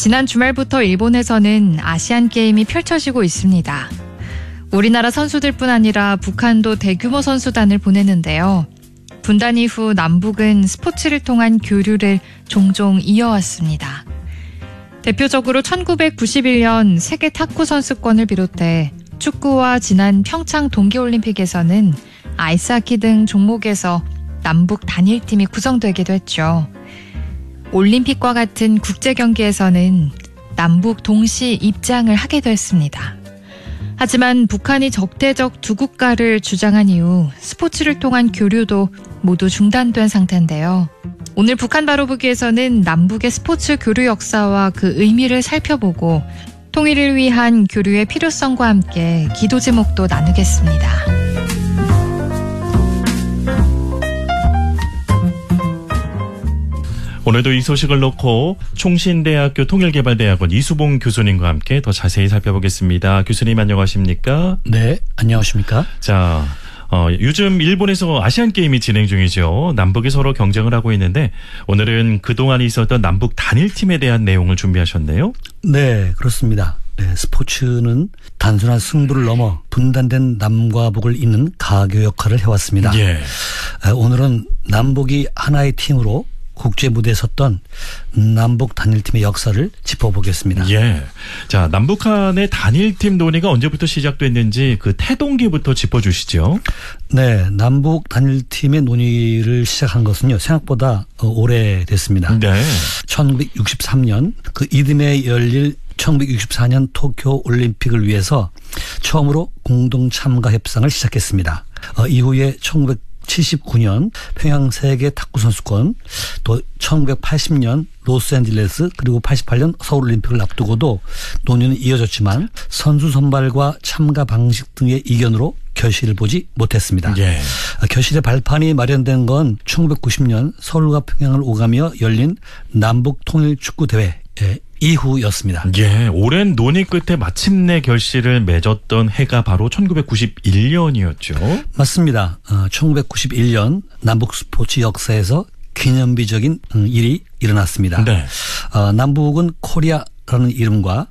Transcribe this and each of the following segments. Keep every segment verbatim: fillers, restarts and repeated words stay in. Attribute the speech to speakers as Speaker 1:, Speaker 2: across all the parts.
Speaker 1: 지난 주말부터 일본에서는 아시안게임이 펼쳐지고 있습니다. 우리나라 선수들뿐 아니라 북한도 대규모 선수단을 보내는데요. 분단 이후 남북은 스포츠를 통한 교류를 종종 이어왔습니다. 대표적으로 천구백구십일 년 세계 탁구 선수권을 비롯해 축구와 지난 평창 동계올림픽에서는 아이스하키 등 종목에서 남북 단일팀이 구성되기도 했죠. 올림픽과 같은 국제 경기에서는 남북 동시 입장을 하게도 했습니다. 하지만 북한이 적대적 두 국가를 주장한 이후 스포츠를 통한 교류도 모두 중단된 상태인데요. 오늘 북한 바로보기에서는 남북의 스포츠 교류 역사와 그 의미를 살펴보고 통일을 위한 교류의 필요성과 함께 기도 제목도 나누겠습니다.
Speaker 2: 오늘도 이 소식을 놓고 총신대학교 통일개발대학원 이수봉 교수님과 함께 더 자세히 살펴보겠습니다. 교수님 안녕하십니까?
Speaker 3: 네, 안녕하십니까?
Speaker 2: 자, 어, 요즘 일본에서 아시안게임이 진행 중이죠. 남북이 서로 경쟁을 하고 있는데 오늘은 그동안 있었던 남북 단일팀에 대한 내용을 준비하셨네요.
Speaker 3: 네, 그렇습니다. 네, 스포츠는 단순한 승부를 넘어 분단된 남과 북을 잇는 가교 역할을 해왔습니다.
Speaker 2: 예.
Speaker 3: 오늘은 남북이 하나의 팀으로 국제 무대에 섰던 남북 단일팀의 역사를 짚어보겠습니다.
Speaker 2: 예. 자, 남북한의 단일팀 논의가 언제부터 시작됐는지 그 태동기부터 짚어주시죠.
Speaker 3: 네, 남북 단일팀의 논의를 시작한 것은요, 생각보다 오래됐습니다.
Speaker 2: 네.
Speaker 3: 천구백육십삼 년 그 이듬해 열릴 천구백육십사 년 도쿄 올림픽을 위해서 처음으로 공동 참가 협상을 시작했습니다. 어, 이후에 천구백칠십구 년 평양 세계 탁구 선수권, 또 천구백팔십 년 로스앤젤레스, 그리고 팔십팔 년 서울올림픽을 앞두고도 논의는 이어졌지만 선수 선발과 참가 방식 등의 이견으로 결실을 보지 못했습니다.
Speaker 2: 예.
Speaker 3: 결실의 발판이 마련된 건 천구백구십 년 서울과 평양을 오가며 열린 남북 통일 축구 대회 이후였습니다.
Speaker 2: 예, 오랜 논의 끝에 마침내 결실을 맺었던 해가 바로 천구백구십일 년이었죠.
Speaker 3: 맞습니다. 어, 천구백구십일 년 남북 스포츠 역사에서 기념비적인 일이 일어났습니다.
Speaker 2: 네.
Speaker 3: 어, 남북은 코리아라는 이름과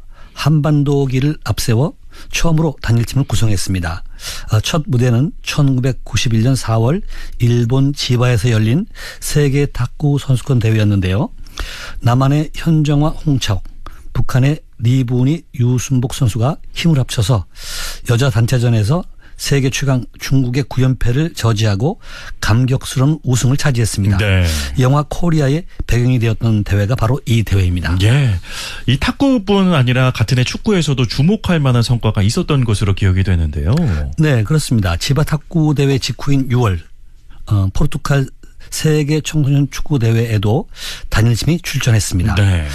Speaker 3: 한반도기를 앞세워 처음으로 단일팀을 구성했습니다. 어, 첫 무대는 천구백구십일 년 사월 일본 지바에서 열린 세계 탁구 선수권 대회였는데요. 남한의 현정화, 홍차옥, 북한의 리분이, 유순복 선수가 힘을 합쳐서 여자 단체전에서 세계 최강 중국의 구 연패를 저지하고 감격스러운 우승을 차지했습니다.
Speaker 2: 네.
Speaker 3: 영화 코리아의 배경이 되었던 대회가 바로 이 대회입니다.
Speaker 2: 예, 이 탁구뿐 아니라 같은 해 축구에서도 주목할 만한 성과가 있었던 것으로 기억이 되는데요.
Speaker 3: 네, 그렇습니다. 지바 탁구 대회 직후인 유월 어, 포르투갈 세계 청소년 축구 대회에도 단일팀이 출전했습니다.
Speaker 2: 네.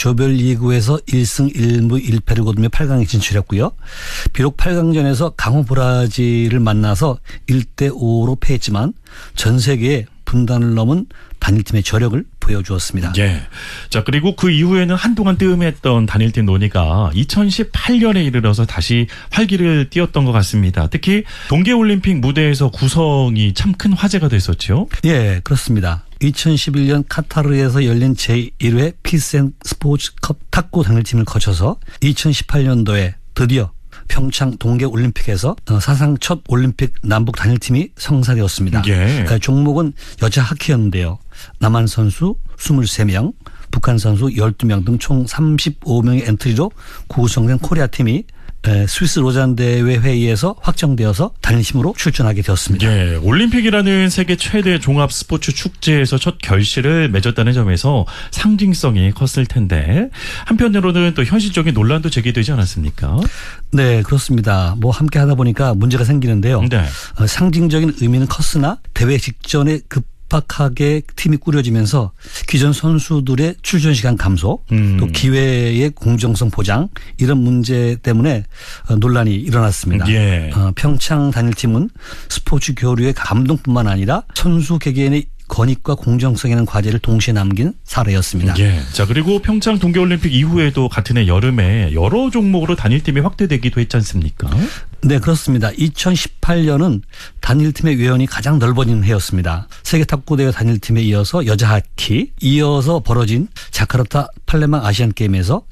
Speaker 3: 조별리그에서 일 승 일 무 일 패를 거두며 팔 강에 진출했고요. 비록 팔 강전에서 강호 브라질을 만나서 일 대 오로 패했지만 전 세계에 분단을 넘은 단일팀의 저력을 보여주었습니다.
Speaker 2: 예. 자, 그리고 그 이후에는 한동안 뜸했던 단일팀 논의가 이천십팔 년에 이르러서 다시 활기를 띠었던 것 같습니다. 특히 동계올림픽 무대에서 구성이 참 큰 화제가 됐었죠.
Speaker 3: 예, 그렇습니다. 이천십일 년 카타르에서 열린 제일 회 피스앤 스포츠컵 탁구 단일팀을 거쳐서 이천십팔 년도에 드디어 평창 동계올림픽에서 사상 첫 올림픽 남북 단일팀이 성사되었습니다.
Speaker 2: 예.
Speaker 3: 종목은 여자 하키였는데요. 남한 선수 이십삼 명, 북한 선수 열두 명 등 총 삼십오 명의 엔트리로 구성된 코리아팀이 스위스 로잔 대회 회의에서 확정되어서 단일팀으로 출전하게 되었습니다.
Speaker 2: 예, 올림픽이라는 세계 최대 종합 스포츠 축제에서 첫 결실을 맺었다는 점에서 상징성이 컸을 텐데 한편으로는 또 현실적인 논란도 제기되지 않았습니까?
Speaker 3: 네, 그렇습니다. 뭐 함께 하다 보니까 문제가 생기는데요.
Speaker 2: 네.
Speaker 3: 어, 상징적인 의미는 컸으나 대회 직전에 급 급박하게 팀이 꾸려지면서 기존 선수들의 출전 시간 감소, 음. 또 기회의 공정성 보장 이런 문제 때문에 논란이 일어났습니다.
Speaker 2: 예.
Speaker 3: 어, 평창 단일팀은 스포츠 교류의 감동뿐만 아니라 선수 개개인의 권익과 공정성이라는 과제를 동시에 남긴 사례였습니다.
Speaker 2: 예. 자, 그리고 평창 동계올림픽 이후에도 같은 해 여름에 여러 종목으로 단일팀이 확대되기도 했지 않습니까?
Speaker 3: 네, 그렇습니다. 이천십팔 년은 단일팀의 외연이 가장 넓어진 해였습니다. 세계 탁구대회 단일팀에 이어서 여자 하키, 이어서 벌어진 자카르타 팔레망 아시안게임에서